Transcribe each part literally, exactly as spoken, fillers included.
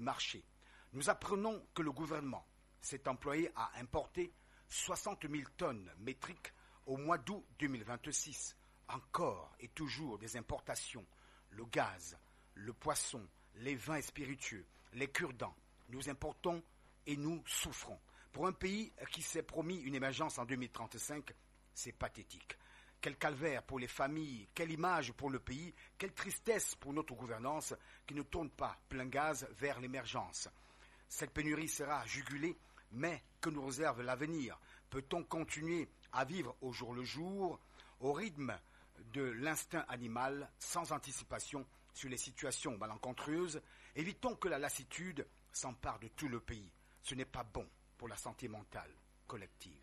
marché. Nous apprenons que le gouvernement s'est employé à importer soixante mille tonnes métriques au mois d'août deux mille vingt-six. Encore et toujours des importations, le gaz, le poisson, les vins et spiritueux, les cure-dents. Nous importons et nous souffrons. Pour un pays qui s'est promis une émergence en deux mille trente-cinq, c'est pathétique. Quel calvaire pour les familles, quelle image pour le pays, quelle tristesse pour notre gouvernance qui ne tourne pas plein gaz vers l'émergence. Cette pénurie sera jugulée, mais que nous réserve l'avenir? Peut-on continuer à vivre au jour le jour, au rythme de l'instinct animal, sans anticipation sur les situations malencontreuses? Évitons que la lassitude s'empare de tout le pays. Ce n'est pas bon pour la santé mentale collective.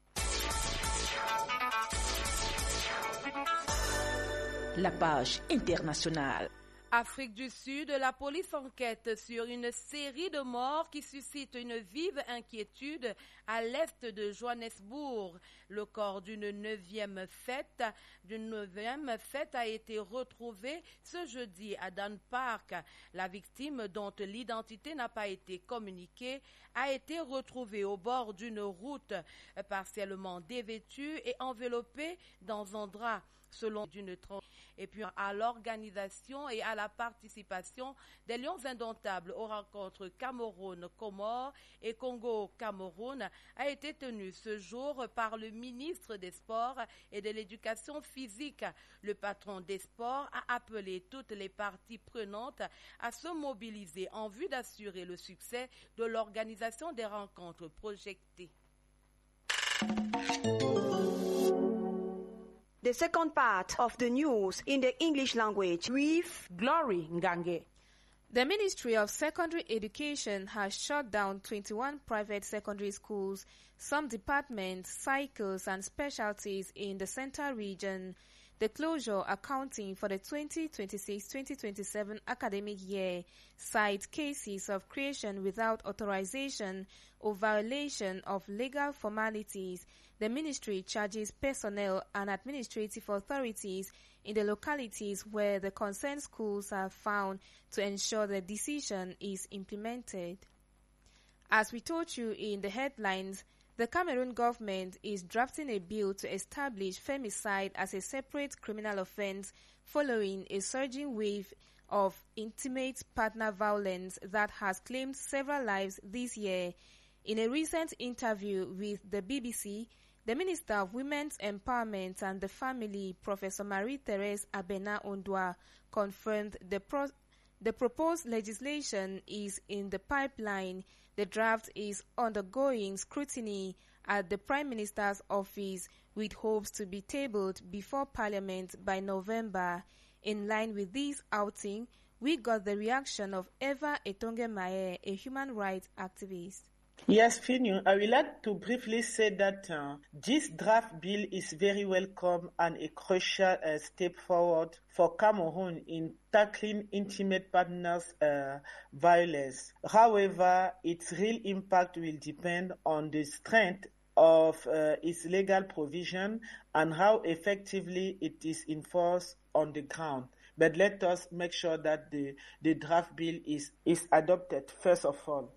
La page internationale. Afrique du Sud, la police enquête sur une série de morts qui suscite une vive inquiétude à l'est de Johannesburg. Le corps d'une neuvième fête, d'une neuvième fête a été retrouvé ce jeudi à Dan Park. La victime, dont l'identité n'a pas été communiquée, a été retrouvée au bord d'une route, partiellement dévêtue et enveloppée dans un drap, selon d'une tranche. Et puis à l'organisation et à la participation des Lions indomptables aux rencontres Cameroun-Comores et Congo-Cameroun a été tenue ce jour par le ministre des Sports et de l'Éducation physique. Le patron des sports a appelé toutes les parties prenantes à se mobiliser en vue d'assurer le succès de l'organisation des rencontres projetées. The second part of the news in the English language with Glory Ngange. The Ministry of Secondary Education has shut down twenty-one private secondary schools, some departments, cycles and specialties in the Central region. The closure, accounting for the twenty twenty-six twenty twenty-seven academic year, cites cases of creation without authorization or violation of legal formalities. The ministry charges personnel and administrative authorities in the localities where the concerned schools are found to ensure the decision is implemented. As we told you in the headlines, the Cameroon government is drafting a bill to establish femicide as a separate criminal offense following a surging wave of intimate partner violence that has claimed several lives this year. In a recent interview with the B B C, the Minister of Women's Empowerment and the Family, Professor Marie-Thérèse Abena Ondwa, confirmed the pro- The proposed legislation is in the pipeline. The draft is undergoing scrutiny at the Prime Minister's office with hopes to be tabled before Parliament by November. In line with this outing, we got the reaction of Eva Etonge-Maye, a human rights activist. Yes, Finu, I would like to briefly say that uh, this draft bill is very welcome and a crucial uh, step forward for Cameroon in tackling intimate partners' uh, violence. However, its real impact will depend on the strength of uh, its legal provision and how effectively it is enforced on the ground. But let us make sure that the, the draft bill is, is adopted first of all.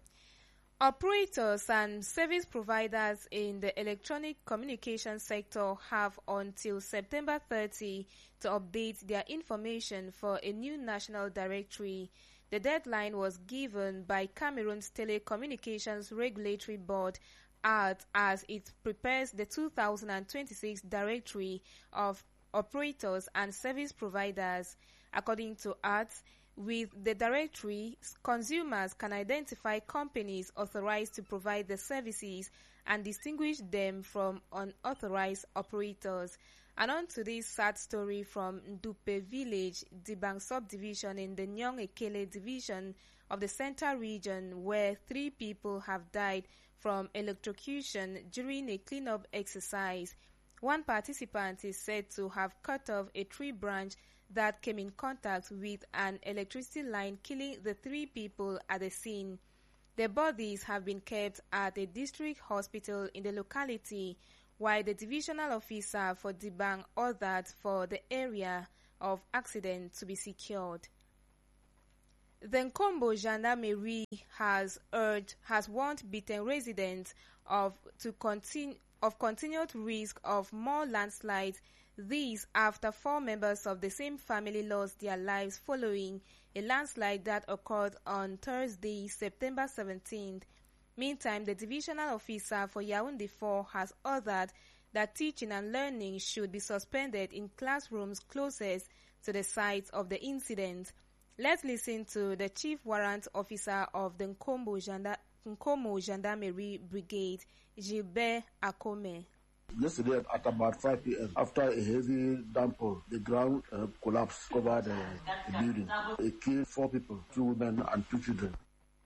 Operators and service providers in the electronic communication sector have until September thirtieth to update their information for a new national directory. The deadline was given by Cameroon's Telecommunications Regulatory Board A T as it prepares the two thousand twenty-six directory of operators and service providers. According to A T, with the directory, consumers can identify companies authorized to provide the services and distinguish them from unauthorized operators. And on to this sad story from Ndupe village, Dibang subdivision in the Nyong Ekele division of the Central region, where three people have died from electrocution during a cleanup exercise. One participant is said to have cut off a tree branch that came in contact with an electricity line, killing the three people at the scene. Their bodies have been kept at a district hospital in the locality, while the divisional officer for Dibang ordered for the area of accident to be secured. The Nkombo Gendarmerie has urged, has warned Bitten residents of to continue of continued risk of more landslides. These after four members of the same family lost their lives following a landslide that occurred on Thursday, September seventeenth. Meantime, the divisional officer for Yaoundé four has ordered that teaching and learning should be suspended in classrooms closest to the site of the incident. Let's listen to the chief warrant officer of the Nkombo, Genda- Nkombo Gendarmerie Brigade, Gilbert Akome. Yesterday at about five p.m., after a heavy downpour, the ground uh, collapsed, covered uh, the building. It killed four people, two women and two children.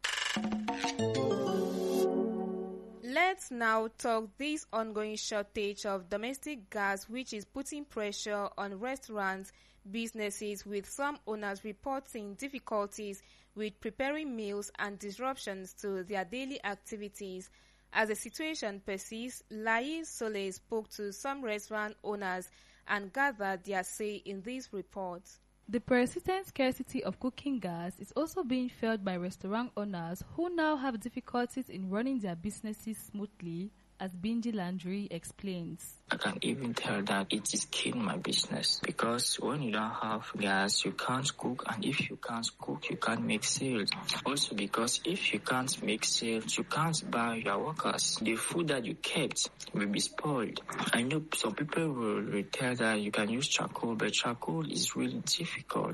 Let's now talk this ongoing shortage of domestic gas, which is putting pressure on restaurants, businesses, with some owners reporting difficulties with preparing meals and disruptions to their daily activities. As the situation persists, Lai Soleil spoke to some restaurant owners and gathered their say in this report. The persistent scarcity of cooking gas is also being felt by restaurant owners who now have difficulties in running their businesses smoothly, as Binji Landry explains. I can even tell that it is killing my business because when you don't have gas, you can't cook, and if you can't cook, you can't make sales. Also because if you can't make sales, you can't buy your workers. The food that you kept will be spoiled. I know some people will, will tell that you can use charcoal, but charcoal is really difficult,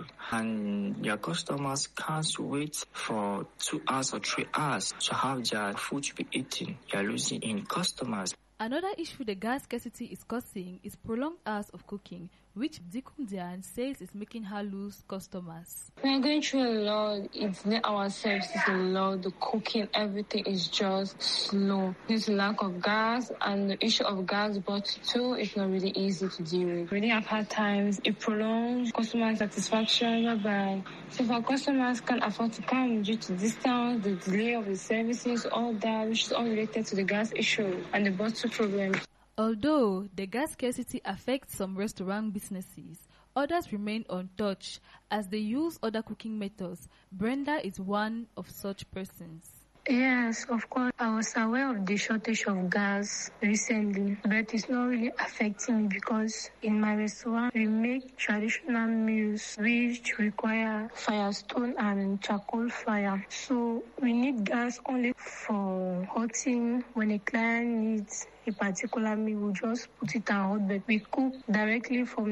and your customers can't wait for two hours or three hours to have their food to be eaten. You are losing in customers. Another issue the gas scarcity is causing is prolonged hours of cooking, which Dikundian says is making her lose customers. We are going through a lot. It's not ourselves, it's a lot. The cooking, everything is just slow. There's a lack of gas, and the issue of gas bought too is not really easy to deal with. Really, I've had times it prolongs customer satisfaction, but so for customers can't afford to come due to distance, the delay of the services, all that, which is all related to the gas issue and the bottle problem. Although the gas scarcity affects some restaurant businesses, others remain untouched as they use other cooking methods. Brenda is one of such persons. Yes, of course. I was aware of the shortage of gas recently, but it's not really affecting me because in my restaurant, we make traditional meals which require firestone and charcoal fire. So we need gas only for hotting. When a client needs a particular meal, we just put it on hot, but we cook directly from